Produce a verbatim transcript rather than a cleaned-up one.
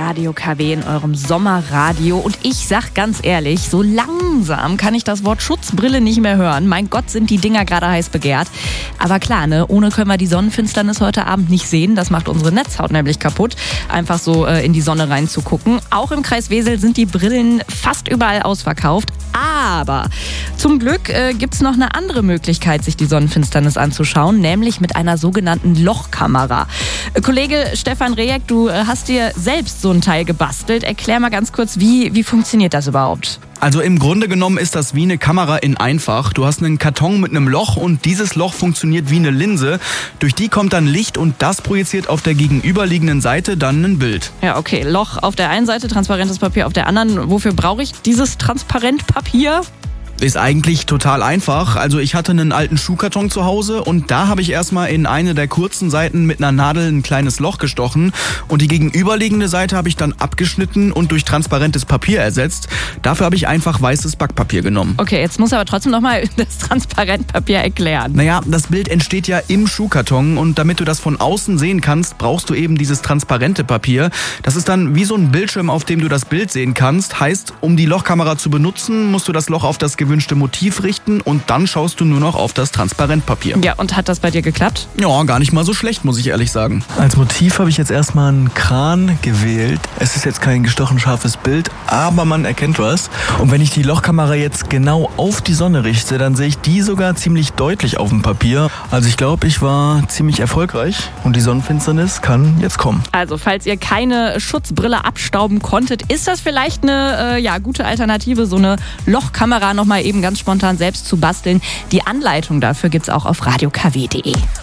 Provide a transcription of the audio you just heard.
Radio K W in eurem Sommerradio. Und ich sag ganz ehrlich, so langsam kann ich das Wort Schutzbrille nicht mehr hören. Mein Gott, sind die Dinger gerade heiß begehrt. Aber klar, ne, ohne können wir die Sonnenfinsternis heute Abend nicht sehen. Das macht unsere Netzhaut nämlich kaputt, einfach so äh, in die Sonne reinzugucken. Auch im Kreis Wesel sind die Brillen fast überall ausverkauft. Aber zum Glück äh, gibt's noch eine andere Möglichkeit, sich die Sonnenfinsternis anzuschauen, nämlich mit einer sogenannten Lochkamera. Äh, Kollege Stefan Rejek, du äh, hast dir selbst so ein Teil gebastelt. Erklär mal ganz kurz, wie, wie funktioniert das überhaupt? Also im Grunde genommen ist das wie eine Kamera in einfach. Du hast einen Karton mit einem Loch und dieses Loch funktioniert wie eine Linse. Durch die kommt dann Licht und das projiziert auf der gegenüberliegenden Seite dann ein Bild. Ja, okay. Loch auf der einen Seite, transparentes Papier auf der anderen. Wofür brauche ich dieses Transparentpapier? Ist eigentlich total einfach. Also ich hatte einen alten Schuhkarton zu Hause und da habe ich erstmal in eine der kurzen Seiten mit einer Nadel ein kleines Loch gestochen und die gegenüberliegende Seite habe ich dann abgeschnitten und durch transparentes Papier ersetzt. Dafür habe ich einfach weißes Backpapier genommen. Okay, jetzt muss aber trotzdem nochmal das Transparentpapier erklären. Naja, das Bild entsteht ja im Schuhkarton und damit du das von außen sehen kannst, brauchst du eben dieses transparente Papier. Das ist dann wie so ein Bildschirm, auf dem du das Bild sehen kannst. Heißt, um die Lochkamera zu benutzen, musst du das Loch auf das gewünschte Motiv richten und dann schaust du nur noch auf das Transparentpapier. Ja, und hat das bei dir geklappt? Ja, gar nicht mal so schlecht, muss ich ehrlich sagen. Als Motiv habe ich jetzt erstmal einen Kran gewählt. Es ist jetzt kein gestochen scharfes Bild, aber man erkennt was. Und wenn ich die Lochkamera jetzt genau auf die Sonne richte, dann sehe ich die sogar ziemlich deutlich auf dem Papier. Also ich glaube, ich war ziemlich erfolgreich und die Sonnenfinsternis kann jetzt kommen. Also, falls ihr keine Schutzbrille abstauben konntet, ist das vielleicht eine äh, ja, gute Alternative, so eine Lochkamera nochmal eben ganz spontan selbst zu basteln. Die Anleitung dafür gibt's auch auf radio k w punkt d e.